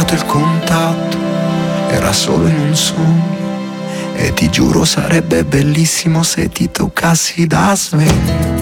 mancato il contatto, era solo in un sogno. E ti giuro sarebbe bellissimo se ti toccassi da sveglio.